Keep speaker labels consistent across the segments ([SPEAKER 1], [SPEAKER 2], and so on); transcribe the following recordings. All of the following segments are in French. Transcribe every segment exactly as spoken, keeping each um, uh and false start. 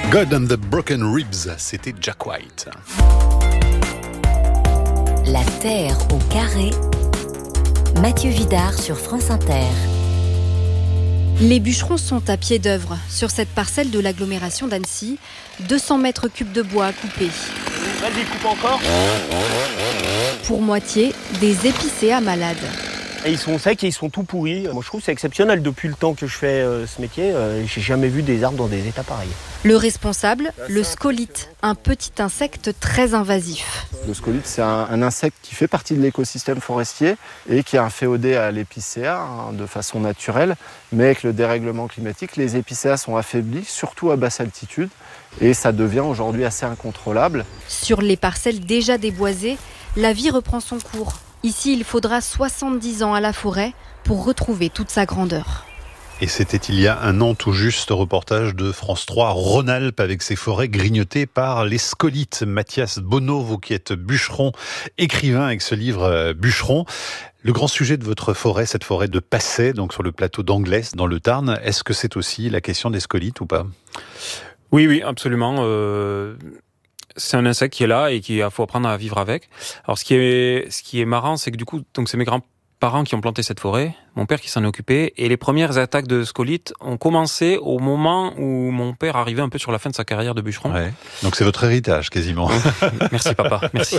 [SPEAKER 1] God and the Broken Ribs, c'était Jack White.
[SPEAKER 2] La Terre au carré, Mathieu Vidard sur France Inter.
[SPEAKER 3] Les bûcherons sont à pied d'œuvre sur cette parcelle de l'agglomération d'Annecy. deux cents mètres cubes de bois à couper.
[SPEAKER 4] Vas-y, coupe encore.
[SPEAKER 3] Pour moitié, des épicéas malades.
[SPEAKER 4] Et ils sont secs et ils sont tout pourris. Moi, je trouve que c'est exceptionnel. Depuis le temps que je fais euh, ce métier, euh, j'ai jamais vu des arbres dans des états pareils.
[SPEAKER 3] Le responsable, le scolite, un petit insecte très invasif.
[SPEAKER 5] Le scolite, c'est un, un insecte qui fait partie de l'écosystème forestier et qui est inféodé à l'épicéa hein, de façon naturelle. Mais avec le dérèglement climatique, les épicéas sont affaiblis, surtout à basse altitude. Et ça devient aujourd'hui assez incontrôlable.
[SPEAKER 3] Sur les parcelles déjà déboisées, la vie reprend son cours. Ici, il faudra soixante-dix ans à la forêt pour retrouver toute sa grandeur.
[SPEAKER 1] Et c'était il y a un an tout juste, reportage de France trois, Rhône-Alpes avec ses forêts grignotées par les scolites. Mathias Bonneau, vous qui êtes bûcheron, écrivain avec ce livre Bûcheron. Le grand sujet de votre forêt, cette forêt de Passay, donc sur le plateau d'Anglès, dans le Tarn, est-ce que c'est aussi la question des scolites ou pas ?
[SPEAKER 6] Oui, oui, absolument. Euh... C'est un insecte qui est là et qu'il faut apprendre à vivre avec. Alors, ce qui est, ce qui est marrant, c'est que du coup, donc c'est mes grands-parents qui ont planté cette forêt, mon père qui s'en est occupé, et les premières attaques de scolites ont commencé au moment où mon père arrivait un peu sur la fin de sa carrière de bûcheron.
[SPEAKER 1] Ouais. Donc c'est votre héritage, quasiment.
[SPEAKER 6] Merci papa, merci.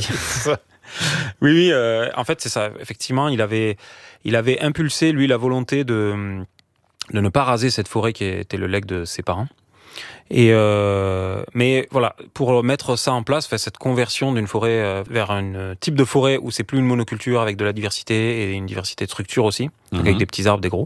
[SPEAKER 6] oui, oui, euh, en fait, c'est ça. Effectivement, il avait, il avait impulsé, lui, la volonté de, de ne pas raser cette forêt qui était le legs de ses parents. Et euh, mais voilà, pour mettre ça en place, cette conversion d'une forêt euh, vers un type de forêt où c'est plus une monoculture avec de la diversité et une diversité de structures aussi, mmh. donc avec des petits arbres, des gros.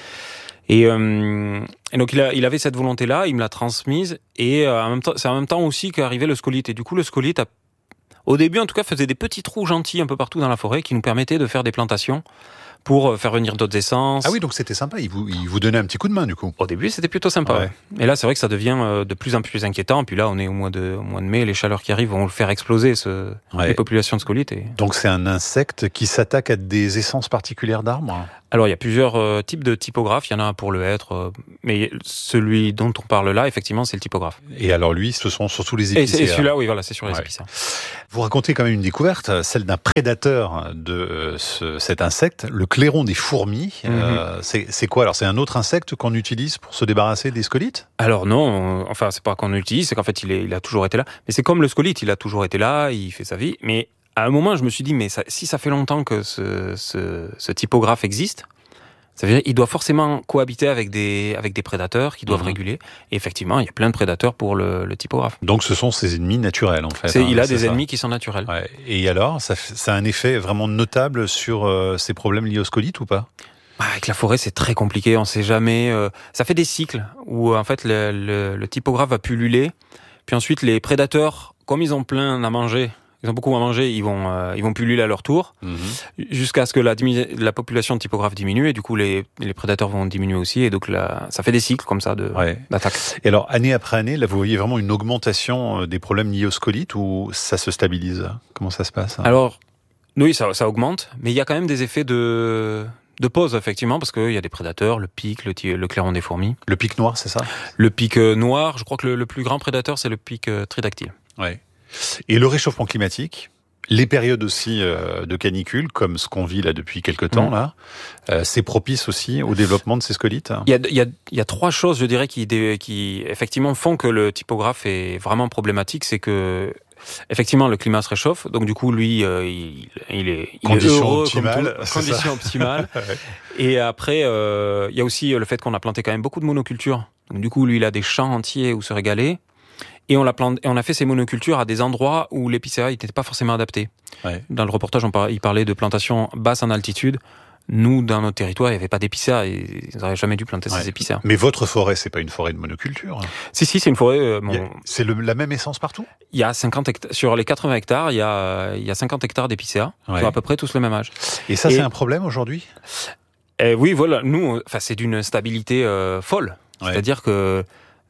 [SPEAKER 6] Et, euh, et donc il, a, il avait cette volonté-là, il me l'a transmise, et euh, en même temps, c'est en même temps aussi qu'arrivait le scolite. Et du coup, le scolite, a, au début en tout cas, faisait des petits trous gentils un peu partout dans la forêt qui nous permettaient de faire des plantations pour faire venir d'autres essences.
[SPEAKER 1] Ah oui, donc c'était sympa, il vous, il vous donnait un petit coup de main du coup.
[SPEAKER 6] Au début, c'était plutôt sympa. Ouais. Et là, c'est vrai que ça devient de plus en plus inquiétant. Puis là, on est au mois de, au mois de mai, les chaleurs qui arrivent vont le faire exploser, ce, ouais. les populations de scolites. Et...
[SPEAKER 1] Donc c'est un insecte qui s'attaque à des essences particulières d'arbres ?
[SPEAKER 6] Alors, il y a plusieurs euh, types de typographes. Il y en a un pour le hêtre, euh, mais celui dont on parle là, effectivement, c'est le typographe.
[SPEAKER 1] Et alors lui, ce sont surtout les épicéas.
[SPEAKER 6] Et, et celui-là, oui, voilà, c'est sur les ouais. épicéas.
[SPEAKER 1] Vous racontez quand même une découverte, celle d'un prédateur de euh, ce, cet insecte, le clairon des fourmis. Mm-hmm. Euh, c'est, c'est quoi alors ? C'est un autre insecte qu'on utilise pour se débarrasser des scolites ?
[SPEAKER 6] Alors non, euh, enfin c'est pas qu'on utilise, c'est qu'en fait il, est, il a toujours été là. Mais c'est comme le scolite, il a toujours été là, il fait sa vie. Mais à un moment, je me suis dit, mais ça, si ça fait longtemps que ce, ce, ce typographe existe, ça veut dire qu'il doit forcément cohabiter avec des, avec des prédateurs qui doivent mmh. réguler. Et effectivement, il y a plein de prédateurs pour le, le typographe.
[SPEAKER 1] Donc ce sont ses ennemis naturels en fait.
[SPEAKER 6] C'est,
[SPEAKER 1] hein,
[SPEAKER 6] il a
[SPEAKER 1] c'est
[SPEAKER 6] des
[SPEAKER 1] ça.
[SPEAKER 6] ennemis qui sont naturels.
[SPEAKER 1] Ouais. Et alors, ça, ça a un effet vraiment notable sur euh, ces problèmes liés aux scolites ou pas ?
[SPEAKER 6] Bah, avec la forêt, c'est très compliqué. On sait jamais. Euh, ça fait des cycles où en fait le, le, le typographe va pulluler. Puis ensuite, les prédateurs, comme ils ont plein à manger, ils ont beaucoup à manger, ils vont, euh, ils vont pulluler à leur tour, mmh. jusqu'à ce que la, la population de typographes diminue, et du coup, les, les prédateurs vont diminuer aussi, et donc là, ça fait des cycles comme ça de, ouais. d'attaque.
[SPEAKER 1] Et alors, année après année, là, vous voyez vraiment une augmentation des problèmes liés aux scolites, ou ça se stabilise ? Comment ça se passe ?
[SPEAKER 6] Alors, oui, ça, ça augmente, mais il y a quand même des effets de... de pause, effectivement, parce qu'il y a des prédateurs, le pic, le, le clairon des fourmis.
[SPEAKER 1] Le pic noir, c'est ça ?
[SPEAKER 6] Le pic noir, je crois que le, le plus grand prédateur, c'est le pic tridactyle.
[SPEAKER 1] Ouais. Et le réchauffement climatique, les périodes aussi euh, de canicule, comme ce qu'on vit là depuis quelques temps, mmh. là, euh, c'est propice aussi au développement de ces scolites.
[SPEAKER 6] Il y a, il y a, il y a trois choses, je dirais, qui, qui effectivement font que le typographe est vraiment problématique. C'est que effectivement, le climat se réchauffe, donc du coup, lui, euh, il, il est, il est heureux,
[SPEAKER 1] optimale,
[SPEAKER 6] comme tout, conditions optimales. ouais. Et après, euh, il y a aussi le fait qu'on a planté quand même beaucoup de monocultures. Donc du coup, lui, il a des champs entiers où se régaler. Et on, l'a planté, et on a fait ces monocultures à des endroits où l'épicéa n'était pas forcément adapté. Ouais. Dans le reportage, on par, il parlait de plantations basses en altitude. Nous, dans notre territoire, il n'y avait pas d'épicéa. Ils n'auraient jamais dû planter ouais. ces épicéas.
[SPEAKER 1] Mais votre forêt, c'est pas une forêt de monoculture ?
[SPEAKER 6] Si, si, c'est une forêt... Euh, bon,
[SPEAKER 1] a, c'est le, la même essence partout ?
[SPEAKER 6] Il y a cinquante hectares, sur les quatre-vingts hectares, il y a, il y a cinquante hectares d'épicéas, ouais. qui ont à peu près tous le même âge.
[SPEAKER 1] Et ça, et, c'est un problème aujourd'hui ?
[SPEAKER 6] eh, Oui, voilà. Nous, enfin, c'est d'une stabilité euh, folle. Ouais. C'est-à-dire que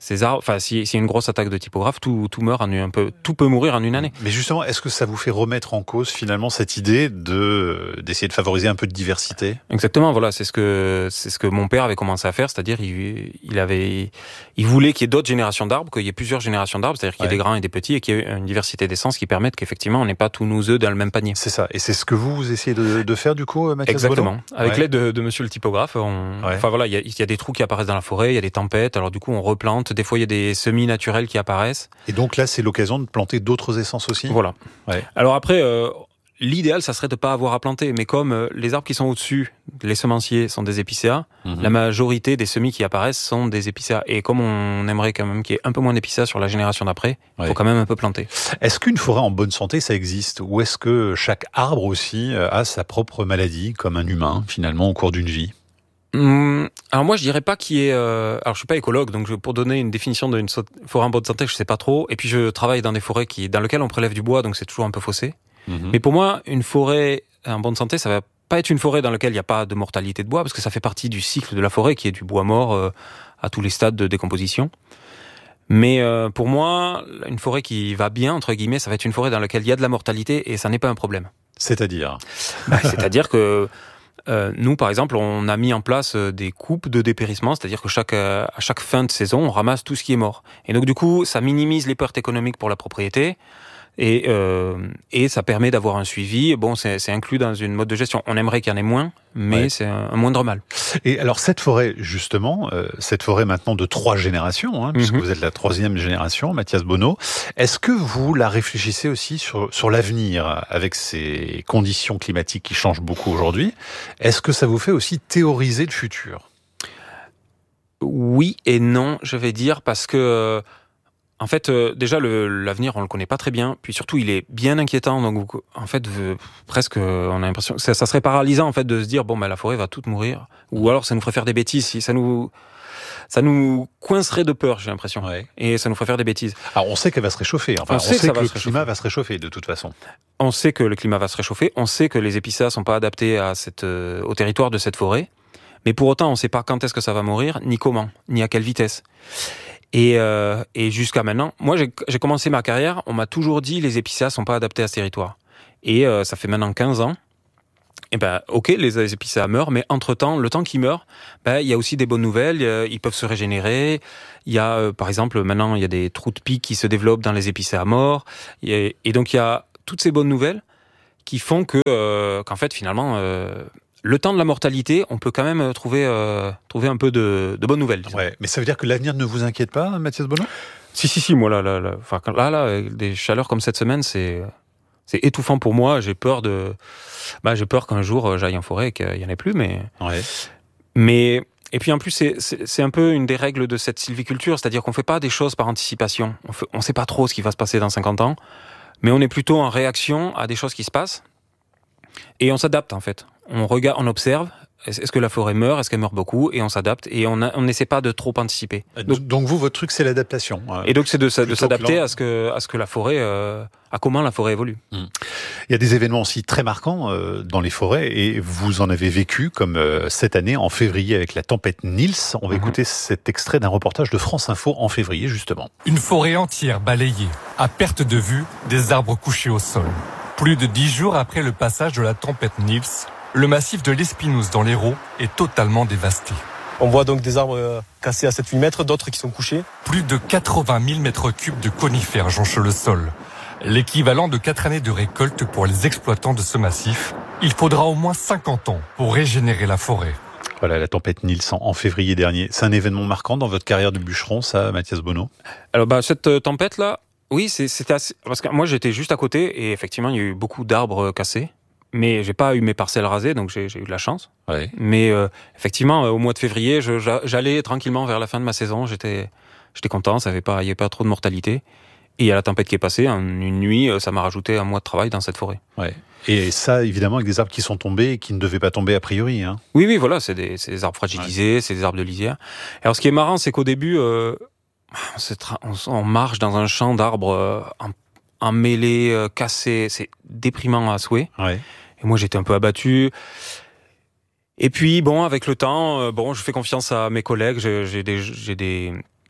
[SPEAKER 6] ces arbres, enfin, si, s'il y a une grosse attaque de typographe, tout, tout meurt en un peu, tout peut mourir en une année.
[SPEAKER 1] Mais justement, est-ce que ça vous fait remettre en cause finalement cette idée de d'essayer de favoriser un peu de diversité ?
[SPEAKER 6] Exactement, voilà, c'est ce que c'est ce que mon père avait commencé à faire, c'est-à-dire il, il avait, il voulait qu'il y ait d'autres générations d'arbres, qu'il y ait plusieurs générations d'arbres, c'est-à-dire qu'il y ait ouais. des grands et des petits, et qu'il y ait une diversité d'essences qui permettent qu'effectivement on n'ait pas tous nos œufs dans le même panier.
[SPEAKER 1] C'est ça, et c'est ce que vous, vous essayez de, de faire du coup, Mathias
[SPEAKER 6] Exactement,
[SPEAKER 1] Bonneau ?
[SPEAKER 6] avec
[SPEAKER 1] ouais.
[SPEAKER 6] l'aide de, de Monsieur le typographe, on, ouais. enfin voilà, il y a, il y a des trous qui apparaissent dans la forêt, il y a des tempêtes, alors du coup on replante, des fois il y a des semis naturels qui apparaissent.
[SPEAKER 1] Et donc là, c'est l'occasion de planter d'autres essences aussi ?
[SPEAKER 6] Voilà.
[SPEAKER 1] Ouais.
[SPEAKER 6] Alors après, euh, l'idéal, ça serait de ne pas avoir à planter, mais comme euh, les arbres qui sont au-dessus, les semenciers, sont des épicéas, mmh. la majorité des semis qui apparaissent sont des épicéas. Et comme on aimerait quand même qu'il y ait un peu moins d'épicéas sur la génération d'après, il ouais. faut quand même un peu planter.
[SPEAKER 1] Est-ce qu'une forêt en bonne santé, ça existe ? Ou est-ce que chaque arbre aussi a sa propre maladie, comme un humain, finalement, au cours d'une vie ?
[SPEAKER 6] Hum, alors moi je dirais pas qu'il y ait... Euh, alors je suis pas écologue, donc je, pour donner une définition d'une forêt en bonne santé, je sais pas trop. Et puis je travaille dans des forêts qui, dans lesquelles on prélève du bois, donc c'est toujours un peu faussé. Mmh. Mais pour moi, une forêt en bonne santé, ça va pas être une forêt dans laquelle il n'y a pas de mortalité de bois, parce que ça fait partie du cycle de la forêt, qui est du bois mort euh, à tous les stades de décomposition. Mais euh, pour moi, une forêt qui va bien, entre guillemets, ça va être une forêt dans laquelle il y a de la mortalité, et ça n'est pas un problème.
[SPEAKER 1] C'est-à-dire
[SPEAKER 6] bah, C'est-à-dire que Euh, nous, par exemple, on a mis en place des coupes de dépérissement, c'est-à-dire que chaque, euh, à chaque fin de saison, on ramasse tout ce qui est mort. Et donc, du coup, ça minimise les pertes économiques pour la propriété et, euh, et ça permet d'avoir un suivi. Bon, c'est, c'est inclus dans une mode de gestion. On aimerait qu'il y en ait moins, mais ouais. c'est un, un moindre mal.
[SPEAKER 1] Et alors, cette forêt, justement, euh, cette forêt maintenant de trois générations, hein, puisque mm-hmm. vous êtes la troisième génération, Mathias Bonneau, est-ce que vous la réfléchissez aussi sur, sur l'avenir avec ces conditions climatiques qui changent beaucoup aujourd'hui ? Est-ce que ça vous fait aussi théoriser le futur ?
[SPEAKER 6] Oui et non, je vais dire, parce que... Euh, En fait, euh, déjà, le, l'avenir, on le connaît pas très bien. Puis surtout, il est bien inquiétant. Donc, en fait, euh, presque, euh, on a l'impression que ça, ça serait paralysant, en fait, de se dire, bon, ben, la forêt va toute mourir. Ou alors, ça nous ferait faire des bêtises. Si ça nous, ça nous coincerait de peur, j'ai l'impression. Ouais. Et ça nous ferait faire des bêtises.
[SPEAKER 1] Alors, on sait qu'elle va se réchauffer. Enfin, on, on sait, sait que, que le climat va se réchauffer, de toute façon.
[SPEAKER 6] On sait que le climat va se réchauffer. On sait que les épicéas sont pas adaptés à cette, euh, au territoire de cette forêt. Mais pour autant, on sait pas quand est-ce que ça va mourir, ni comment, ni à quelle vitesse. Et, euh, et jusqu'à maintenant, moi j'ai, j'ai commencé ma carrière, on m'a toujours dit les épicéas sont pas adaptés à ce territoire. Et euh, ça fait maintenant quinze ans. Et ben ok, les, les épicéas meurent, mais entre-temps, le temps qu'ils meurent, ben il y a aussi des bonnes nouvelles, euh, ils peuvent se régénérer. Il y a euh, par exemple maintenant il y a des trous de pique qui se développent dans les épicéas morts. Et, et donc il y a toutes ces bonnes nouvelles qui font que euh, qu'en fait finalement euh, le temps de la mortalité, on peut quand même trouver, euh, trouver un peu de, de bonnes nouvelles. Disons.
[SPEAKER 1] Ouais, mais ça veut dire que l'avenir ne vous inquiète pas, Mathias Bonneau ?
[SPEAKER 6] Si, si, si, moi, là, là, là, enfin, là, là, des chaleurs comme cette semaine, c'est, c'est étouffant pour moi. J'ai peur de, bah, j'ai peur qu'un jour j'aille en forêt et qu'il n'y en ait plus, mais,
[SPEAKER 1] ouais.
[SPEAKER 6] mais, et puis en plus, c'est, c'est, c'est un peu une des règles de cette sylviculture, c'est-à-dire qu'on fait pas des choses par anticipation. On fait, on sait pas trop ce qui va se passer dans cinquante ans, mais on est plutôt en réaction à des choses qui se passent et on s'adapte, en fait. On regarde, on observe. Est-ce que la forêt meurt ? Est-ce qu'elle meurt beaucoup ? Et on s'adapte. Et on n'essaie pas de trop anticiper.
[SPEAKER 1] Donc, donc vous, votre truc, c'est l'adaptation. Euh,
[SPEAKER 6] et donc c'est de, de s'adapter à ce que à ce que la forêt, euh, à comment la forêt évolue.
[SPEAKER 1] Mmh. Il y a des événements aussi très marquants euh, dans les forêts, et vous en avez vécu, comme euh, cette année en février avec la tempête Nils. On va mmh. écouter cet extrait d'un reportage de France Info en février, justement.
[SPEAKER 7] Une forêt entière balayée, à perte de vue, des arbres couchés au sol. Plus de dix jours après le passage de la tempête Nils, le massif de l'Espinouse dans l'Hérault est totalement dévasté.
[SPEAKER 8] On voit donc des arbres cassés à sept à huit mètres, d'autres qui sont couchés.
[SPEAKER 7] Plus de quatre-vingt mille mètres cubes de conifères jonchent le sol. L'équivalent de quatre années de récolte pour les exploitants de ce massif. Il faudra au moins cinquante ans pour régénérer la forêt.
[SPEAKER 1] Voilà, la tempête Nils en février dernier. C'est un événement marquant dans votre carrière de bûcheron, ça, Mathias Bonneau ?
[SPEAKER 6] Alors, bah, cette euh, tempête-là, oui, c'est, c'était assez... Parce que moi, j'étais juste à côté et effectivement, il y a eu beaucoup d'arbres cassés. Mais j'ai pas eu mes parcelles rasées, donc j'ai, j'ai eu de la chance.
[SPEAKER 1] Ouais.
[SPEAKER 6] Mais euh, effectivement, euh, au mois de février, je, j'allais tranquillement vers la fin de ma saison. J'étais, j'étais content, ça avait pas, il y avait pas trop de mortalité. Et il y a la tempête qui est passée. En une nuit, ça m'a rajouté un mois de travail dans cette forêt.
[SPEAKER 1] Ouais. Et ça, évidemment, avec des arbres qui sont tombés et qui ne devaient pas tomber a priori. Hein.
[SPEAKER 6] Oui, oui, voilà, c'est des, c'est des arbres fragilisés, ouais. C'est des arbres de lisière. Alors, ce qui est marrant, c'est qu'au début, euh, on, tra- on, on marche dans un champ d'arbres euh, en, en mêlée, euh, cassés. C'est déprimant à souhait.
[SPEAKER 1] Ouais.
[SPEAKER 6] Et moi, j'étais un peu abattu. Et puis, bon, avec le temps, euh, bon, je fais confiance à mes collègues. J'ai, j'ai des, j'ai des,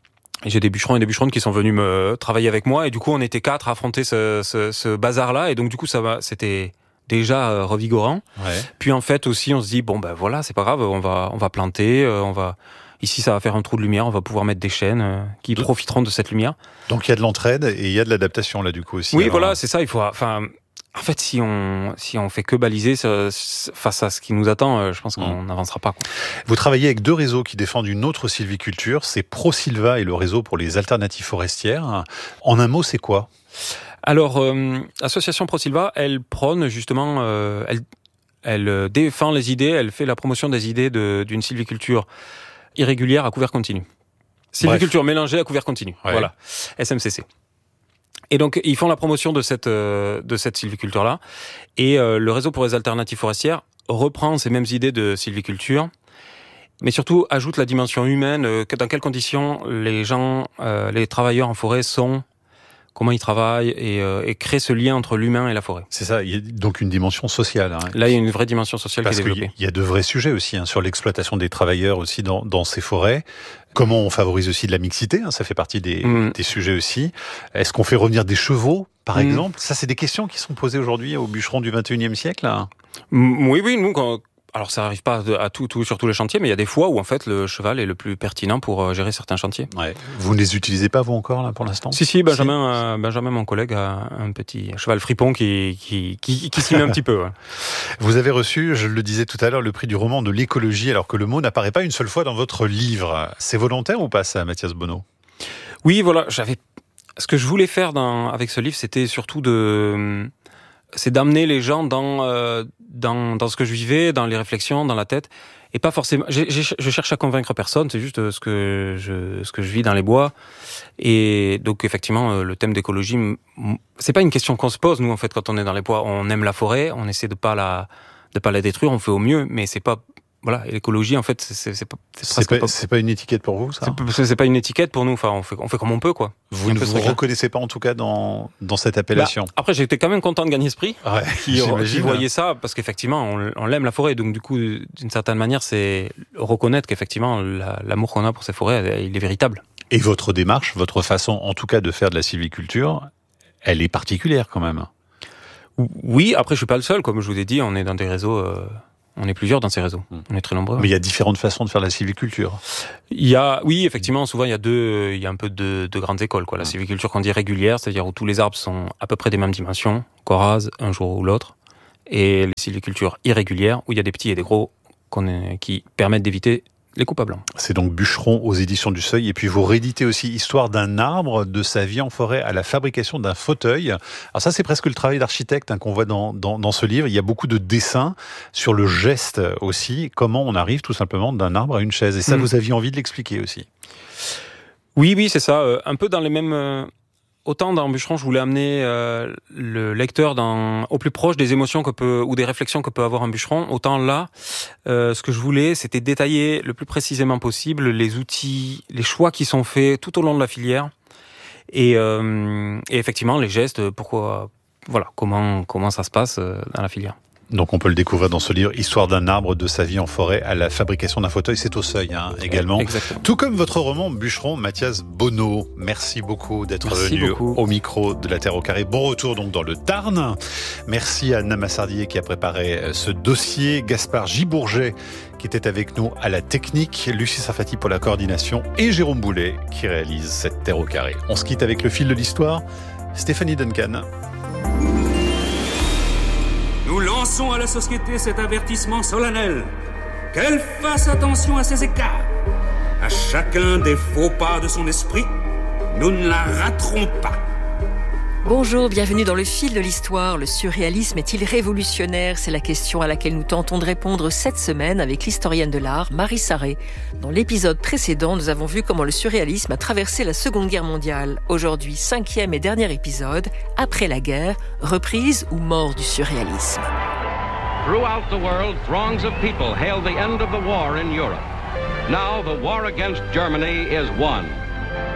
[SPEAKER 6] J'ai des bûcherons et des bûcheronnes qui sont venus me travailler avec moi et du coup on était quatre à affronter ce, ce, ce bazar-là et donc du coup ça va, c'était déjà revigorant.
[SPEAKER 1] Ouais.
[SPEAKER 6] Puis en fait aussi on se dit bon ben voilà c'est pas grave, on va on va planter, on va ici ça va faire un trou de lumière, on va pouvoir mettre des chênes qui donc, profiteront de cette lumière.
[SPEAKER 1] Donc il y a de l'entraide et il y a de l'adaptation là du coup aussi.
[SPEAKER 6] Oui
[SPEAKER 1] alors...
[SPEAKER 6] voilà c'est ça, il faut enfin. En fait, si on si on fait que baliser face à ce qui nous attend, je pense qu'on n'avancera pas. Quoi.
[SPEAKER 1] Vous travaillez avec deux réseaux qui défendent une autre sylviculture, c'est ProSylva et le réseau pour les alternatives forestières. En un mot, c'est quoi ?
[SPEAKER 6] Alors, euh, l'association ProSylva, elle prône justement, euh, elle elle défend les idées, elle fait la promotion des idées de, d'une sylviculture irrégulière à couvert continu. Sylviculture Bref. mélangée à couvert continu. Ouais. Voilà, S M C C. Et donc, ils font la promotion de cette, euh, de cette sylviculture-là. Et euh, le réseau pour les alternatives forestières reprend ces mêmes idées de sylviculture, mais surtout ajoute la dimension humaine, euh, dans quelles conditions les gens, euh, les travailleurs en forêt sont, comment ils travaillent, et, euh, et crée ce lien entre l'humain et la forêt.
[SPEAKER 1] C'est ça, il y a donc une dimension sociale. Hein.
[SPEAKER 6] Là, il y a une vraie dimension sociale
[SPEAKER 1] Parce
[SPEAKER 6] qui est développée.
[SPEAKER 1] Il y a de vrais sujets aussi, hein, sur l'exploitation des travailleurs aussi dans, dans ces forêts. Comment on favorise aussi de la mixité, hein, ça fait partie des, mmh. des sujets aussi. Est-ce qu'on fait revenir des chevaux, par mmh. exemple ? Ça, c'est des questions qui sont posées aujourd'hui aux bûcherons du vingt et unième siècle. Hein.
[SPEAKER 6] Oui, oui, nous, quand... Alors ça arrive pas à tout, tout sur tous les chantiers, mais il y a des fois où en fait le cheval est le plus pertinent pour gérer certains chantiers.
[SPEAKER 1] Ouais. Vous ne les utilisez pas vous encore là pour l'instant ?
[SPEAKER 6] Si si, Benjamin, si. Euh, Benjamin, mon collègue, a un petit cheval fripon qui qui qui, qui s'y met un petit peu. Ouais.
[SPEAKER 1] Vous avez reçu, je le disais tout à l'heure, le prix du roman de l'écologie, alors que le mot n'apparaît pas une seule fois dans votre livre. C'est volontaire ou pas ça, Mathias Bonneau ?
[SPEAKER 6] Oui, voilà, j'avais. Ce que je voulais faire dans avec ce livre, c'était surtout de. C'est d'amener les gens dans, euh, dans, dans ce que je vivais, dans les réflexions, dans la tête, et pas forcément. J'ai, j'ai, je cherche à convaincre personne, c'est juste ce que je, ce que je vis dans les bois. Et donc effectivement, le thème d'écologie, c'est pas une question qu'on se pose nous en fait quand on est dans les bois. On aime la forêt, on essaie de pas la, de pas la détruire, on fait au mieux, mais c'est pas. Voilà, et l'écologie, en fait, c'est, c'est, c'est, pas, c'est,
[SPEAKER 1] c'est, pas, pas, c'est pas une étiquette pour vous, ça ?
[SPEAKER 6] C'est, c'est pas une étiquette pour nous, enfin, on fait, on fait comme on peut, quoi.
[SPEAKER 1] Vous ne vous reconnaissez pas, en tout cas, dans, dans cette appellation.
[SPEAKER 6] Bah, après, j'étais quand même content de gagner ce prix,
[SPEAKER 1] ouais,
[SPEAKER 6] qui, qui voyait ça, parce qu'effectivement, on, on l'aime la forêt, donc du coup, d'une certaine manière, c'est reconnaître qu'effectivement, la, l'amour qu'on a pour ces forêts, il est véritable.
[SPEAKER 1] Et votre démarche, votre façon, en tout cas, de faire de la sylviculture, elle est particulière, quand même.
[SPEAKER 6] Oui, après, je suis pas le seul, comme je vous ai dit, on est dans des réseaux... Euh, On est plusieurs dans ces réseaux. On est très nombreux.
[SPEAKER 1] Mais il y a différentes façons de faire la sylviculture.
[SPEAKER 6] Il y a, oui, effectivement, souvent il y a deux, il y a un peu de, de grandes écoles, quoi. La sylviculture qu'on dit régulière, c'est-à-dire où tous les arbres sont à peu près des mêmes dimensions, qu'on rase un jour ou l'autre, et les sylvicultures irrégulières où il y a des petits et des gros qu'on est, qui permettent d'éviter les coupes à blanc.
[SPEAKER 1] C'est donc Bûcheron aux éditions du Seuil. Et puis vous rééditez aussi Histoire d'un arbre, de sa vie en forêt à la fabrication d'un fauteuil. Alors ça, c'est presque le travail d'architecte hein, qu'on voit dans, dans, dans ce livre. Il y a beaucoup de dessins sur le geste aussi. Comment on arrive tout simplement d'un arbre à une chaise. Et ça, mmh. vous aviez envie de l'expliquer aussi.
[SPEAKER 6] Oui, oui, c'est ça. Euh, un peu dans les mêmes... Euh... Autant dans Bûcheron, je voulais amener euh, le lecteur dans, au plus proche des émotions que peut, ou des réflexions que peut avoir un bûcheron. Autant là, euh, ce que je voulais, c'était détailler le plus précisément possible les outils, les choix qui sont faits tout au long de la filière, et, euh, et effectivement les gestes. Pourquoi, voilà, comment comment ça se passe dans la filière.
[SPEAKER 1] Donc on peut le découvrir dans ce livre, Histoire d'un arbre, de sa vie en forêt à la fabrication d'un fauteuil. C'est au Seuil hein, également.
[SPEAKER 6] Exactement.
[SPEAKER 1] Tout comme votre roman Bûcheron, Mathias Bonneau. Merci beaucoup d'être
[SPEAKER 6] Merci
[SPEAKER 1] venu
[SPEAKER 6] beaucoup.
[SPEAKER 1] au micro de La Terre au Carré. Bon retour donc dans le Tarn. Merci à Anna Massardier qui a préparé ce dossier. Gaspard Gibourget qui était avec nous à la technique. Lucie Sarfati pour la coordination. Et Jérôme Boulet qui réalise cette Terre au Carré. On se quitte avec le fil de l'histoire. Stéphanie Duncan.
[SPEAKER 9] Nous lançons à la société cet avertissement solennel. Qu'elle fasse attention à ses écarts. À chacun des faux pas de son esprit, nous ne la raterons pas.
[SPEAKER 10] Bonjour, bienvenue dans le fil de l'histoire. Le surréalisme est-il révolutionnaire ? C'est la question à laquelle nous tentons de répondre cette semaine avec l'historienne de l'art, Marie Sarré. Dans l'épisode précédent, nous avons vu comment le surréalisme a traversé la Seconde Guerre mondiale. Aujourd'hui, cinquième et dernier épisode, après la guerre, reprise ou mort du surréalisme.
[SPEAKER 11] Throughout the world, throngs of people hail the end of the war in Europe. Now the war against Germany is won.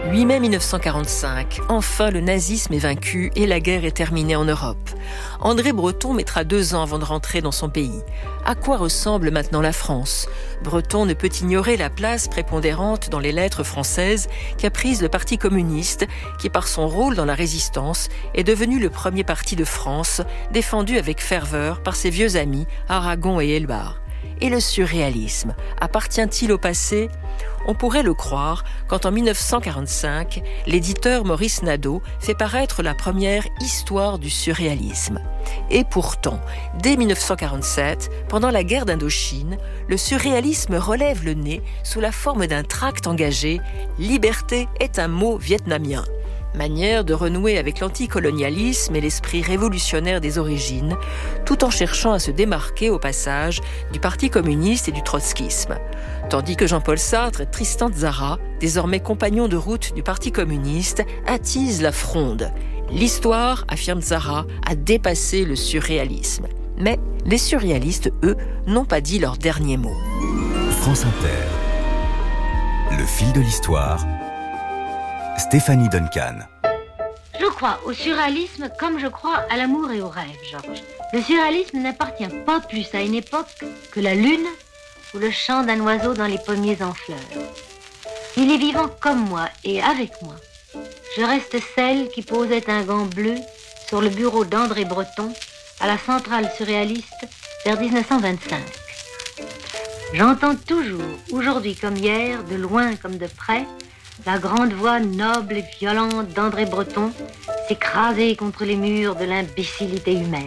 [SPEAKER 10] huit mai mille neuf cent quarante-cinq, enfin le nazisme est vaincu et la guerre est terminée en Europe. André Breton mettra deux ans avant de rentrer dans son pays. À quoi ressemble maintenant la France ? Breton ne peut ignorer la place prépondérante dans les lettres françaises qu'a prise le Parti communiste, qui par son rôle dans la résistance est devenu le premier parti de France, défendu avec ferveur par ses vieux amis Aragon et Helbart. Et le surréalisme, appartient-il au passé ? On pourrait le croire quand en mille neuf cent quarante-cinq, l'éditeur Maurice Nadeau fait paraître la première histoire du surréalisme. Et pourtant, dès mille neuf cent quarante-sept, pendant la guerre d'Indochine, le surréalisme relève le nez sous la forme d'un tract engagé « Liberté est un mot vietnamien ». Manière de renouer avec l'anticolonialisme et l'esprit révolutionnaire des origines, tout en cherchant à se démarquer au passage du Parti communiste et du trotskisme. Tandis que Jean-Paul Sartre et Tristan Tzara, désormais compagnons de route du Parti communiste, attisent la fronde. L'histoire, affirme Tzara, a dépassé le surréalisme. Mais les surréalistes, eux, n'ont pas dit leur dernier mot.
[SPEAKER 12] France Inter. Le fil de l'histoire. Stéphanie Duncan.
[SPEAKER 13] Je crois au surréalisme comme je crois à l'amour et au rêve, Georges. Le surréalisme n'appartient pas plus à une époque que la lune ou le chant d'un oiseau dans les pommiers en fleurs. Il est vivant comme moi et avec moi. Je reste celle qui posait un gant bleu sur le bureau d'André Breton à la centrale surréaliste vers dix-neuf cent vingt-cinq. J'entends toujours, aujourd'hui comme hier, de loin comme de près, la grande voix noble et violente d'André Breton s'écraser contre les murs de l'imbécilité humaine.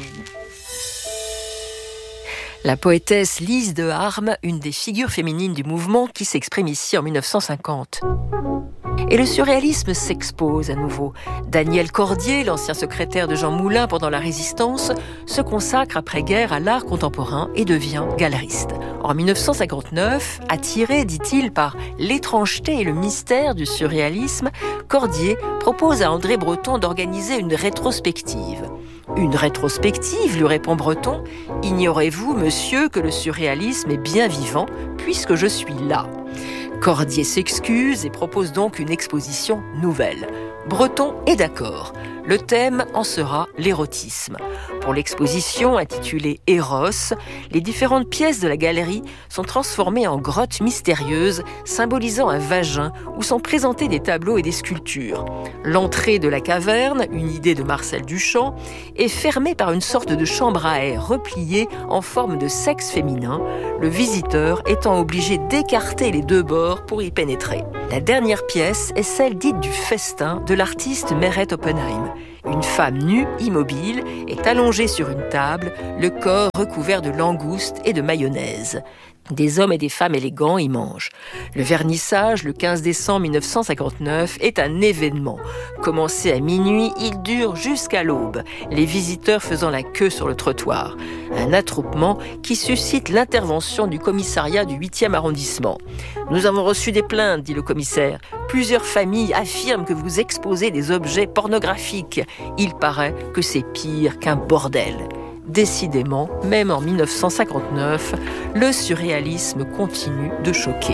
[SPEAKER 10] La poétesse Lise de Harme, une des figures féminines du mouvement qui s'exprime ici en mille neuf cent cinquante. Et le surréalisme s'expose à nouveau. Daniel Cordier, l'ancien secrétaire de Jean Moulin pendant la Résistance, se consacre après-guerre à l'art contemporain et devient galeriste. En mille neuf cent cinquante-neuf, attiré, dit-il, par l'étrangeté et le mystère du surréalisme, Cordier propose à André Breton d'organiser une rétrospective. Une rétrospective, lui répond Breton. Ignorez-vous, monsieur, que le surréalisme est bien vivant, puisque je suis là. Cordier s'excuse et propose donc une exposition nouvelle. Breton est d'accord. Le thème en sera l'érotisme. Pour l'exposition intitulée Eros, les différentes pièces de la galerie sont transformées en grottes mystérieuses symbolisant un vagin où sont présentés des tableaux et des sculptures. L'entrée de la caverne, une idée de Marcel Duchamp, est fermée par une sorte de chambre à air repliée en forme de sexe féminin, le visiteur étant obligé d'écarter les deux bords pour y pénétrer. La dernière pièce est celle dite du festin de l'artiste Meret Oppenheim. Une femme nue, immobile, est allongée sur une table, le corps recouvert de langoustes et de mayonnaise. Des hommes et des femmes élégants y mangent. Le vernissage, le quinze décembre mille neuf cent cinquante-neuf, est un événement. Commencé à minuit, il dure jusqu'à l'aube, les visiteurs faisant la queue sur le trottoir. Un attroupement qui suscite l'intervention du commissariat du huitième arrondissement. « Nous avons reçu des plaintes, dit le commissaire. Plusieurs familles affirment que vous exposez des objets pornographiques. Il paraît que c'est pire qu'un bordel. » Décidément, même en mille neuf cent cinquante-neuf, le surréalisme continue de choquer.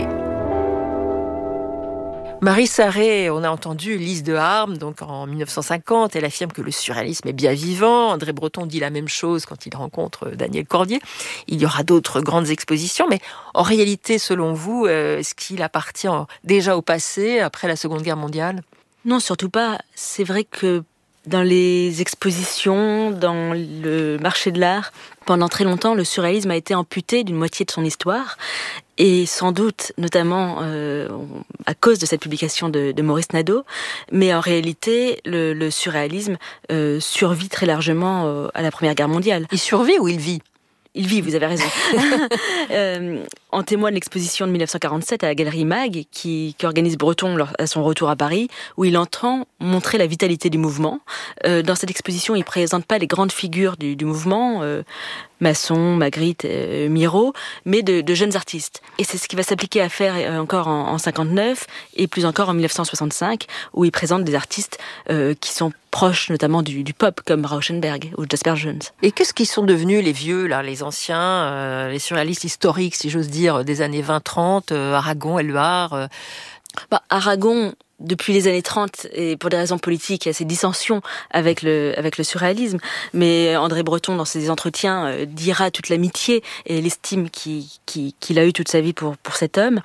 [SPEAKER 10] Marie Sarré, on a entendu Lise de Harme, donc en mille neuf cent cinquante, elle affirme que le surréalisme est bien vivant. André Breton dit la même chose quand il rencontre Daniel Cordier. Il y aura d'autres grandes expositions, mais en réalité, selon vous, est-ce qu'il appartient déjà au passé, après la Seconde Guerre mondiale ?
[SPEAKER 14] Non, surtout pas. C'est vrai que dans les expositions, dans le marché de l'art, pendant très longtemps, le surréalisme a été amputé d'une moitié de son histoire. Et sans doute, notamment euh, à cause de cette publication de, de Maurice Nadeau, mais en réalité, le, le surréalisme euh, survit très largement euh, à la Première Guerre mondiale.
[SPEAKER 10] Il survit ou il vit ?
[SPEAKER 14] Il vit, vous avez raison. euh, en témoigne l'exposition de mille neuf cent quarante-sept à la Galerie Mag, qui, qui organise Breton à son retour à Paris, où il entend montrer la vitalité du mouvement. Euh, dans cette exposition, il ne présente pas les grandes figures du, du mouvement, euh, Masson, Magritte, euh, Miro, mais de, de jeunes artistes. Et c'est ce qui va s'appliquer à faire euh, encore en, en cinquante-neuf, et plus encore en mille neuf cent soixante-cinq, où il présente des artistes euh, qui sont proches notamment du, du pop, comme Rauschenberg ou Jasper Jones.
[SPEAKER 10] Et qu'est-ce qu'ils sont devenus, les vieux, là, les anciens, euh, les surréalistes historiques, si j'ose dire, des années vingt trente, euh, Aragon, Helbart euh...
[SPEAKER 14] bah, Aragon depuis les années trente, et pour des raisons politiques, il y a ces dissensions avec le, avec le surréalisme. Mais André Breton, dans ses entretiens, euh, dira toute l'amitié et l'estime qu'il, qu'il, qu'il a eue toute sa vie pour, pour cet homme.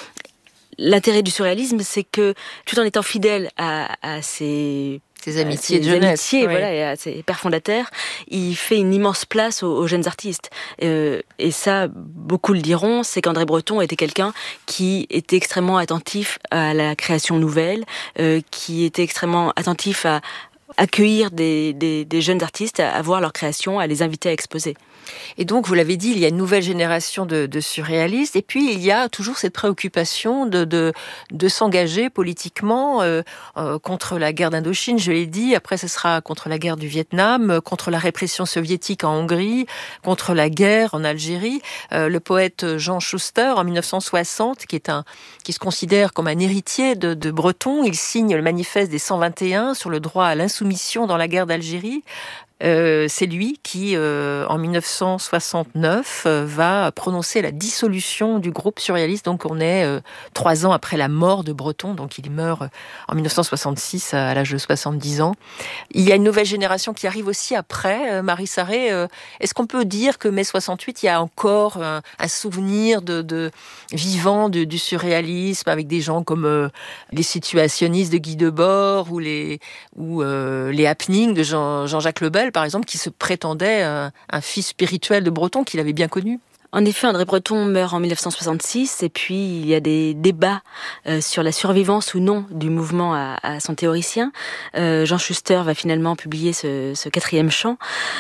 [SPEAKER 14] L'intérêt du surréalisme, c'est que, tout en étant fidèle à, à ses...
[SPEAKER 10] Ses amitiés
[SPEAKER 14] de
[SPEAKER 10] jeunesse.
[SPEAKER 14] Amitiés,
[SPEAKER 10] oui.
[SPEAKER 14] voilà, et à ses pères fondateurs, il fait une immense place aux, aux jeunes artistes. Euh, et ça, beaucoup le diront, c'est qu'André Breton était quelqu'un qui était extrêmement attentif à la création nouvelle, euh, qui était extrêmement attentif à accueillir des, des, des jeunes artistes, à, à voir leur création, à les inviter à exposer.
[SPEAKER 10] Et donc, vous l'avez dit, il y a une nouvelle génération de, de surréalistes, et puis il y a toujours cette préoccupation de, de, de s'engager politiquement euh, euh, contre la guerre d'Indochine, je l'ai dit, après ce sera contre la guerre du Vietnam, contre la répression soviétique en Hongrie, contre la guerre en Algérie. Euh, le poète Jean Schuster, en dix-neuf cent soixante, qui, est un, qui se considère comme un héritier de, de Breton, il signe le manifeste des cent vingt et un sur le droit à l'insoumission dans la guerre d'Algérie. Euh, c'est lui qui, euh, en dix-neuf cent soixante-neuf, euh, va prononcer la dissolution du groupe surréaliste. Donc on est euh, trois ans après la mort de Breton, donc il meurt euh, en dix-neuf cent soixante-six à l'âge de soixante-dix ans. Il y a une nouvelle génération qui arrive aussi après. Euh, Marie Sarré, euh, est-ce qu'on peut dire que mai soixante-huit, il y a encore un, un souvenir de, de vivant de, du surréalisme avec des gens comme euh, les situationnistes de Guy Debord ou les, ou, euh, les happenings de Jean, Jean-Jacques Lebel, par exemple, qui se prétendait un, un fils spirituel de Breton qu'il avait bien connu?
[SPEAKER 14] En effet, André Breton meurt en dix-neuf cent soixante-six, et puis il y a des débats euh, sur la survivance ou non du mouvement à, à son théoricien. Euh, Jean Schuster va finalement publier ce, ce quatrième chant,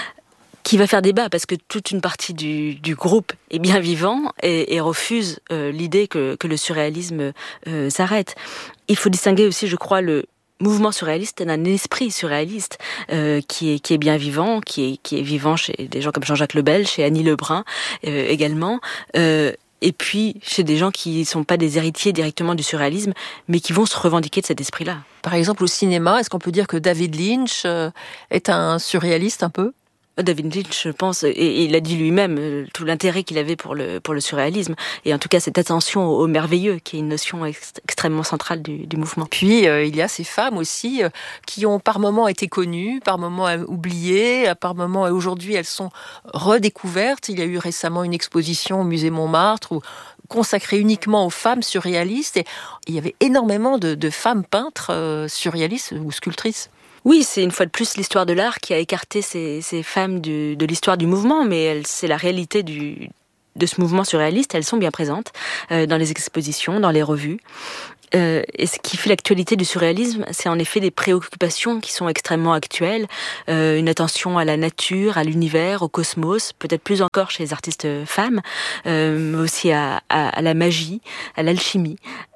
[SPEAKER 14] qui va faire débat parce que toute une partie du, du groupe est bien vivant et, et refuse euh, l'idée que, que le surréalisme euh, s'arrête. Il faut distinguer aussi, je crois, le mouvement surréaliste d'un esprit surréaliste euh, qui est qui est bien vivant, qui est qui est vivant chez des gens comme Jean-Jacques Lebel, chez Annie Lebrun euh, également. Euh, et puis chez des gens qui sont pas des héritiers directement du surréalisme, mais qui vont se revendiquer de cet esprit-là.
[SPEAKER 10] Par exemple, au cinéma, est-ce qu'on peut dire que David Lynch euh, est un surréaliste un peu ?
[SPEAKER 14] David Lynch, je pense, et, et il a dit lui-même euh, tout l'intérêt qu'il avait pour le pour le surréalisme, et en tout cas cette attention au, au merveilleux, qui est une notion ex- extrêmement centrale du, du mouvement.
[SPEAKER 10] Puis euh, il y a ces femmes aussi euh, qui ont par moments été connues, par moments oubliées, par moments et aujourd'hui elles sont redécouvertes. Il y a eu récemment une exposition au musée Montmartre où consacrée uniquement aux femmes surréalistes, et il y avait énormément de, de femmes peintres euh, surréalistes ou sculptrices.
[SPEAKER 14] Oui, c'est une fois de plus l'histoire de l'art qui a écarté ces, ces femmes du, de l'histoire du mouvement, mais elles, c'est la réalité du, de ce mouvement surréaliste. Elles sont bien présentes euh, dans les expositions, dans les revues. Euh, et ce qui fait l'actualité du surréalisme, c'est en effet des préoccupations qui sont extrêmement actuelles, euh, une attention à la nature, à l'univers, au cosmos, peut-être plus encore chez les artistes femmes, euh, mais aussi à, à, à la magie, à l'alchimie,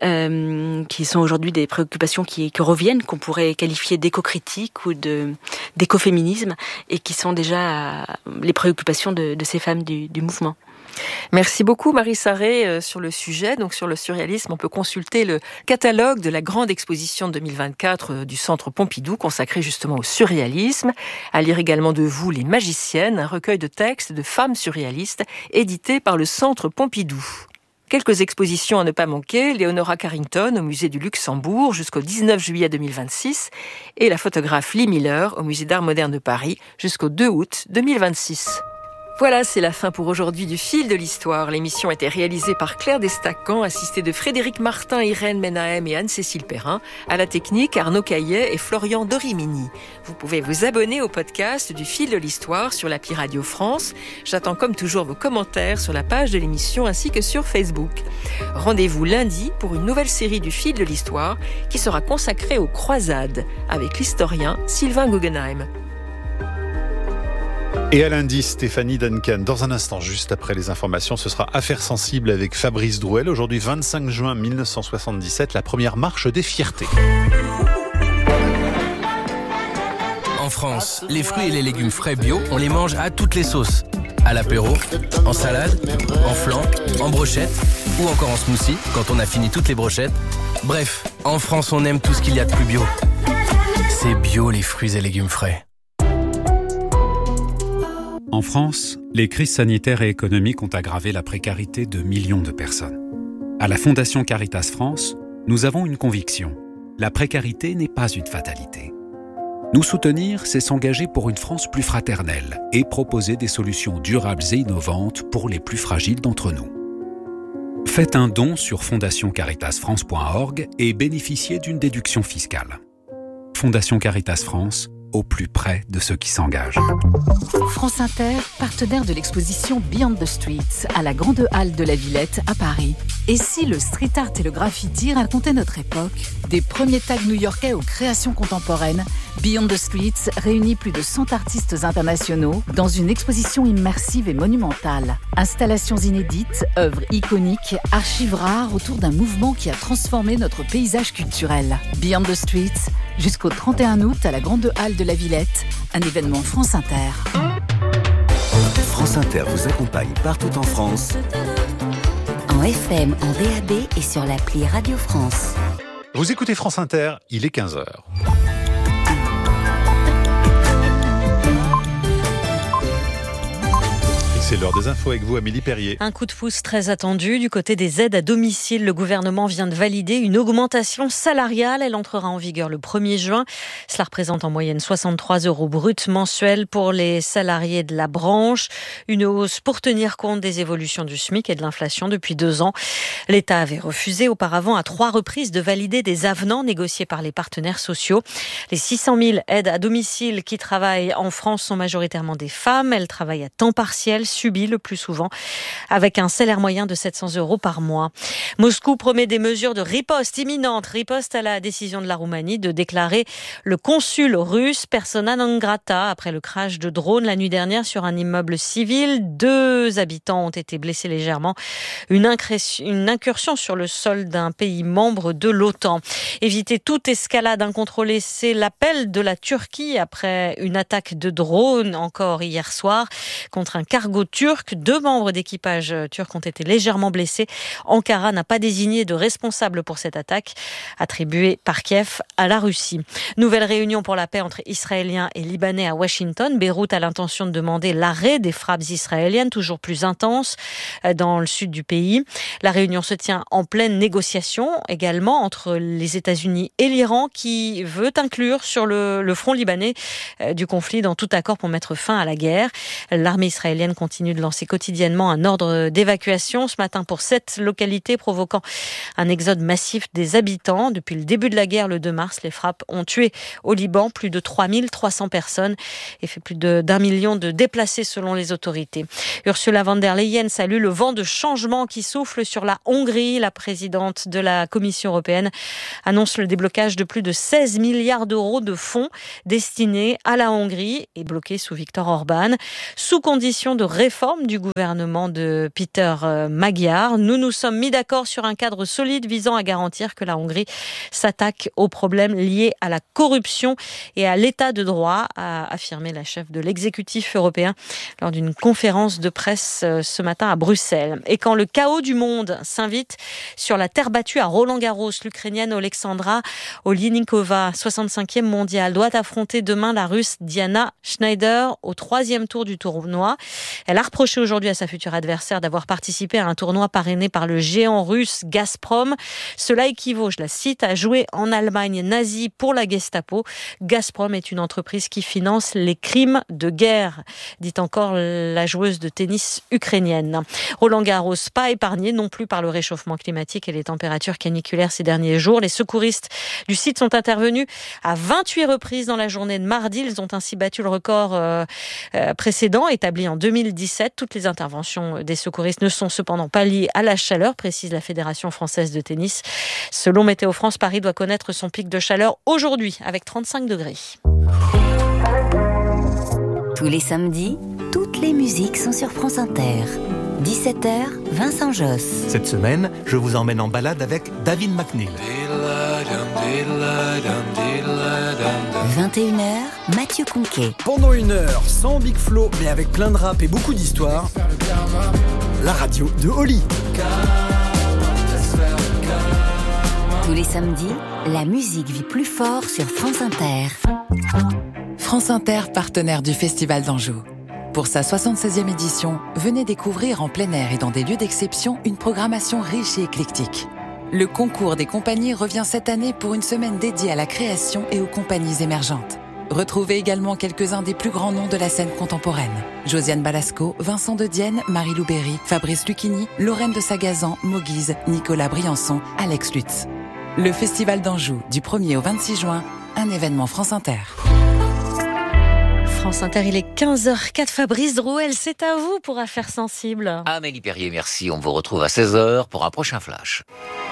[SPEAKER 14] euh, qui sont aujourd'hui des préoccupations qui, qui reviennent, qu'on pourrait qualifier d'éco-critique ou de, d'écoféminisme, et qui sont déjà les préoccupations de, de ces femmes du, du mouvement.
[SPEAKER 10] Merci beaucoup Marie Sarré euh, sur le sujet, donc sur le surréalisme. On peut consulter le catalogue de la grande exposition deux mille vingt-quatre euh, du Centre Pompidou consacré justement au surréalisme. À lire également de vous Les Magiciennes, un recueil de textes de femmes surréalistes édité par le Centre Pompidou. Quelques expositions à ne pas manquer, Leonora Carrington au musée du Luxembourg jusqu'au dix-neuf juillet deux mille vingt-six et la photographe Lee Miller au musée d'art moderne de Paris jusqu'au deux août deux mille vingt-six. Voilà, c'est la fin pour aujourd'hui du Fil de l'Histoire. L'émission a été réalisée par Claire Destacan, assistée de Frédéric Martin, Irène Menahem et Anne-Cécile Perrin. À la technique, Arnaud Caillet et Florian Dorimini. Vous pouvez vous abonner au podcast du Fil de l'Histoire sur l'appli Radio France. J'attends comme toujours vos commentaires sur la page de l'émission ainsi que sur Facebook. Rendez-vous lundi pour une nouvelle série du Fil de l'Histoire qui sera consacrée aux croisades avec l'historien Sylvain Guggenheim.
[SPEAKER 1] Et à lundi, Stéphanie Duncan. Dans un instant, juste après les informations, ce sera Affaires sensibles avec Fabrice Drouel. Aujourd'hui, vingt-cinq juin mille neuf cent soixante-dix-sept, la première marche des fiertés.
[SPEAKER 15] En France, les fruits et les légumes frais bio, on les mange à toutes les sauces. À l'apéro, en salade, en flan, en brochette ou encore en smoothie quand on a fini toutes les brochettes. Bref, en France, on aime tout ce qu'il y a de plus bio. C'est bio les fruits et légumes frais.
[SPEAKER 16] En France, les crises sanitaires et économiques ont aggravé la précarité de millions de personnes. À la Fondation Caritas France, nous avons une conviction. la précarité n'est pas une fatalité. Nous soutenir, c'est s'engager pour une France plus fraternelle et proposer des solutions durables et innovantes pour les plus fragiles d'entre nous. Faites un don sur fondation caritas france point org et bénéficiez d'une déduction fiscale. Fondation Caritas France, au plus près de ceux qui s'engagent.
[SPEAKER 17] France Inter, partenaire de l'exposition Beyond the Streets à la Grande Halle de la Villette à Paris. Et si le street art et le graffiti racontaient notre époque? Des premiers tags new-yorkais aux créations contemporaines, Beyond the Streets réunit plus de cent artistes internationaux dans une exposition immersive et monumentale. Installations inédites, œuvres iconiques, archives rares autour d'un mouvement qui a transformé notre paysage culturel. Beyond the Streets, jusqu'au trente et un août à la Grande Halle de la Villette, un événement France Inter.
[SPEAKER 12] France Inter vous accompagne partout en France.
[SPEAKER 2] En F M, en D A B et sur l'appli Radio France.
[SPEAKER 1] Vous écoutez France Inter, il est quinze heures. C'est l'heure des infos avec vous, Amélie Perrier.
[SPEAKER 18] Un coup de pouce très attendu du côté des aides à domicile. Le gouvernement vient de valider une augmentation salariale. Elle entrera en vigueur le premier juin. Cela représente en moyenne soixante-trois euros bruts mensuels pour les salariés de la branche. Une hausse pour tenir compte des évolutions du SMIC et de l'inflation depuis deux ans. L'État avait refusé auparavant à trois reprises de valider des avenants négociés par les partenaires sociaux. Les six cent mille aides à domicile qui travaillent en France sont majoritairement des femmes. Elles travaillent à temps partiel, subi le plus souvent, avec un salaire moyen de sept cents euros par mois. Moscou promet des mesures de riposte imminente, riposte à la décision de la Roumanie de déclarer le consul russe persona non grata après le crash de drone la nuit dernière sur un immeuble civil. Deux habitants ont été blessés légèrement. Une, incré- une incursion sur le sol d'un pays membre de l'OTAN. Éviter toute escalade incontrôlée, c'est l'appel de la Turquie après une attaque de drone encore hier soir contre un cargo turc. Deux membres d'équipage turc ont été légèrement blessés. Ankara n'a pas désigné de responsable pour cette attaque attribuée par Kiev à la Russie. Nouvelle réunion pour la paix entre Israéliens et Libanais à Washington. Beyrouth a l'intention de demander l'arrêt des frappes israéliennes toujours plus intenses dans le sud du pays. La réunion se tient en pleine négociation également entre les États-Unis et l'Iran qui veut inclure sur le, le front libanais du conflit dans tout accord pour mettre fin à la guerre. L'armée israélienne continue de lancer quotidiennement un ordre d'évacuation ce matin pour sept localités, provoquant un exode massif des habitants. Depuis le début de la guerre, le deux mars, les frappes ont tué au Liban plus de trois mille trois cents personnes et fait plus de, d'un million de déplacés selon les autorités. Ursula von der Leyen salue le vent de changement qui souffle sur la Hongrie. La présidente de la Commission européenne annonce le déblocage de plus de seize milliards d'euros de fonds destinés à la Hongrie et bloqués sous Viktor Orban, sous condition de réforme du gouvernement de Peter Magyar. Nous nous sommes mis d'accord sur un cadre solide visant à garantir que la Hongrie s'attaque aux problèmes liés à la corruption et à l'état de droit, a affirmé la chef de l'exécutif européen lors d'une conférence de presse ce matin à Bruxelles. Et quand le chaos du monde s'invite sur la terre battue à Roland-Garros, l'Ukrainienne Oleksandra Oleinikova, soixante-cinquième mondiale, doit affronter demain la Russe Diana Schneider au troisième tour du tournoi. Elle a reproché aujourd'hui à sa future adversaire d'avoir participé à un tournoi parrainé par le géant russe Gazprom. Cela équivaut, je la cite, à jouer en Allemagne nazie pour la Gestapo. Gazprom est une entreprise qui finance les crimes de guerre, dit encore la joueuse de tennis ukrainienne. Roland-Garros, pas épargné non plus par le réchauffement climatique et les températures caniculaires ces derniers jours. Les secouristes du site sont intervenus à vingt-huit reprises dans la journée de mardi. Ils ont ainsi battu le record euh, euh, précédent établi en deux mille dix-sept. Toutes les interventions des secouristes ne sont cependant pas liées à la chaleur, précise la Fédération française de tennis. Selon Météo France, Paris doit connaître son pic de chaleur aujourd'hui avec trente-cinq degrés.
[SPEAKER 2] Tous les samedis, toutes les musiques sont sur France Inter. dix-sept heures, Vincent Josse.
[SPEAKER 19] Cette semaine, je vous emmène en balade avec David McNeil.
[SPEAKER 2] vingt et une heures, Mathieu Conquet.
[SPEAKER 20] Pendant une heure, sans Big Flo, mais avec plein de rap et beaucoup d'histoire, la radio de Oli.
[SPEAKER 2] Tous les samedis, la musique vit plus fort sur France Inter.
[SPEAKER 21] France Inter, partenaire du Festival d'Anjou. Pour sa soixante-seizième édition, venez découvrir en plein air et dans des lieux d'exception une programmation riche et éclectique. Le concours des compagnies revient cette année pour une semaine dédiée à la création et aux compagnies émergentes. Retrouvez également quelques-uns des plus grands noms de la scène contemporaine. Josiane Balasco, Vincent de Dienne, Marie-Lou Berry, Fabrice Lucchini, Lorraine de Sagazan, Moguise, Nicolas Briançon, Alex Lutz. Le Festival d'Anjou, du premier au vingt-six juin, un événement France Inter.
[SPEAKER 18] France Inter, il est quinze heures zéro quatre. Fabrice Drouel, c'est à vous pour Affaires sensibles.
[SPEAKER 4] Amélie Perrier, merci. On vous retrouve à seize heures pour un prochain flash.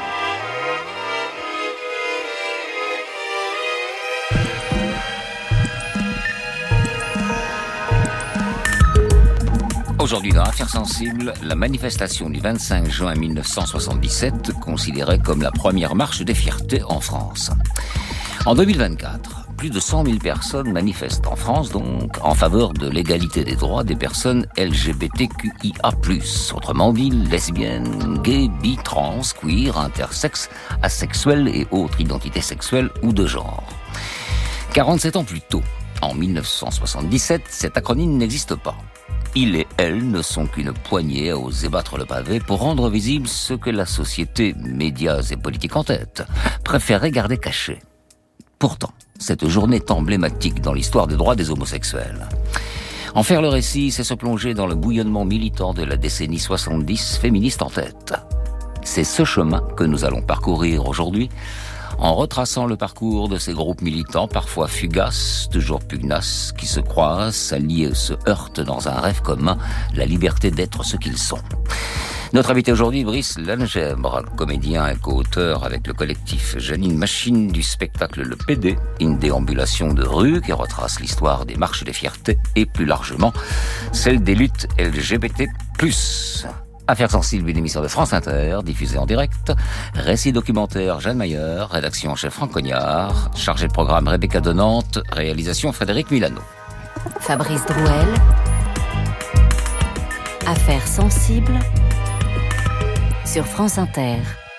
[SPEAKER 4] Aujourd'hui dans Affaires sensibles, la manifestation du vingt-cinq juin mille neuf cent soixante-dix-sept, considérée comme la première marche des fiertés en France. En deux mille vingt-quatre, plus de cent mille personnes manifestent en France donc en faveur de l'égalité des droits des personnes L G B T Q I A plus, autrement dit lesbiennes, gays, bi, trans, queer, intersexes, asexuels et autres identités sexuelles ou de genre. quarante-sept ans plus tôt, en mille neuf cent soixante-dix-sept, cet acronyme n'existe pas. Il et elle ne sont qu'une poignée à oser battre le pavé pour rendre visible ce que la société, médias et politique en tête, préférait garder caché. Pourtant, cette journée est emblématique dans l'histoire des droits des homosexuels. En faire le récit, c'est se plonger dans le bouillonnement militant de la décennie soixante-dix, féministe en tête. C'est ce chemin que nous allons parcourir aujourd'hui, en retraçant le parcours de ces groupes militants, parfois fugaces, toujours pugnaces, qui se croisent, s'allient et se heurtent dans un rêve commun, la liberté d'être ce qu'ils sont. Notre invité aujourd'hui, Brice Langèbre, comédien et co-auteur avec le collectif Janine Machine du spectacle Le P D, une déambulation de rue qui retrace l'histoire des marches des fiertés et plus largement celle des luttes L G B T plus. Affaires sensibles, une émission de France Inter, diffusée en direct. Récit documentaire Jeanne Mayer, rédaction en chef Franck Cognard, chargé de programme Rebecca Donante, réalisation Frédéric Milano.
[SPEAKER 2] Fabrice Drouel. Affaires sensibles sur France Inter.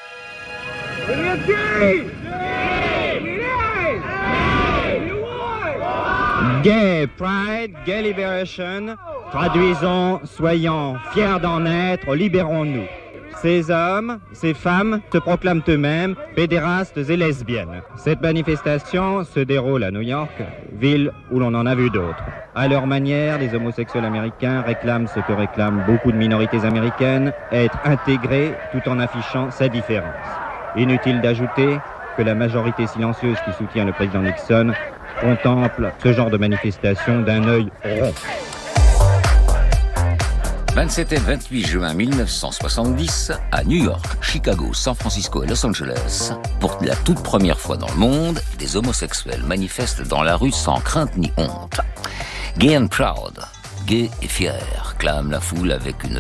[SPEAKER 22] Gay Pride, Gay Liberation, traduisons, soyons fiers d'en être, libérons-nous. Ces hommes, ces femmes se proclament eux-mêmes pédérastes et lesbiennes. Cette manifestation se déroule à New York, ville où l'on en a vu d'autres. À leur manière, les homosexuels américains réclament ce que réclament beaucoup de minorités américaines, être intégrés tout en affichant sa différence. Inutile d'ajouter que la majorité silencieuse qui soutient le président Nixon contemple ce genre de manifestation d'un œil rond.
[SPEAKER 4] vingt-sept et vingt-huit juin mille neuf cent soixante-dix, à New York, Chicago, San Francisco et Los Angeles, pour la toute première fois dans le monde, des homosexuels manifestent dans la rue sans crainte ni honte. Gay and proud, gay et fier, clame la foule avec une